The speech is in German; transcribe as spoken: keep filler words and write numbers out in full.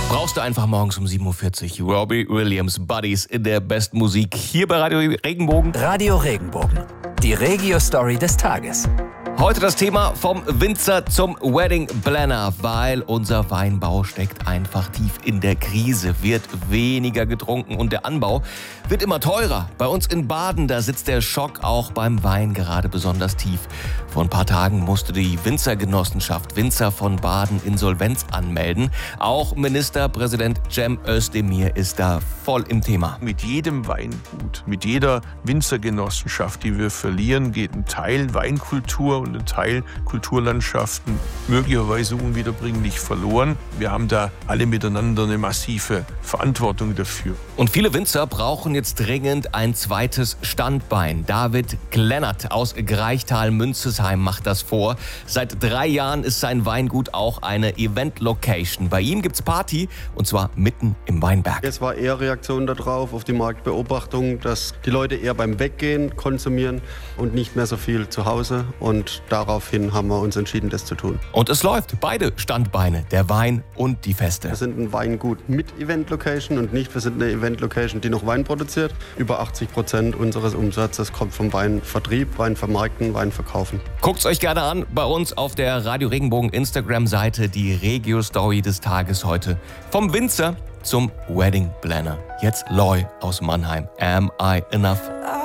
Brauchst du einfach morgens um sieben Uhr vierzig. Robbie Williams, Buddies in der besten Musik hier bei Radio Regenbogen. Radio Regenbogen, die Regio-Story des Tages. Heute das Thema vom Winzer zum Wedding Planner, weil unser Weinbau steckt einfach tief in der Krise, wird weniger getrunken und der Anbau wird immer teurer. Bei uns in Baden, da sitzt der Schock auch beim Wein gerade besonders tief. Vor ein paar Tagen musste die Winzergenossenschaft Winzer von Baden Insolvenz anmelden. Auch Ministerpräsident Cem Özdemir ist da voll im Thema. Mit jedem Weingut, mit jeder Winzergenossenschaft, die wir verlieren, geht ein Teil Weinkultur und ein Teil Kulturlandschaften möglicherweise unwiederbringlich verloren. Wir haben da alle miteinander eine massive Verantwortung dafür. Und viele Winzer brauchen jetzt dringend ein zweites Standbein. David Glennert aus Greichtal-Münzesheim macht das vor. Seit drei Jahren ist sein Weingut auch eine Event-Location. Bei ihm gibt's Party und zwar mitten im Weinberg. Es war eher Reaktion darauf, auf die Marktbeobachtung, dass die Leute eher beim Weggehen konsumieren und nicht mehr so viel zu Hause. Und daraufhin haben wir uns entschieden, das zu tun. Und es läuft. Beide Standbeine, der Wein und die Feste. Wir sind ein Weingut mit Event-Location und nicht, wir sind eine Event-Location, die noch Wein produziert. Über achtzig Prozent unseres Umsatzes kommt vom Weinvertrieb, Weinvermarkten, Weinverkaufen. Guckt's euch gerne an bei uns auf der Radio Regenbogen Instagram-Seite, die Regio-Story des Tages heute. Vom Winzer zum Wedding Planner. Jetzt Loy aus Mannheim. Am I Enough?